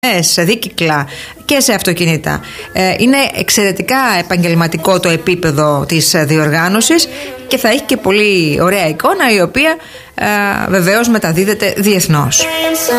σε δίκυκλα και σε αυτοκίνητα. Είναι εξαιρετικά επαγγελματικό το επίπεδο της διοργάνωσης και θα έχει και πολύ ωραία εικόνα, η οποία βεβαίως μεταδίδεται διεθνώς.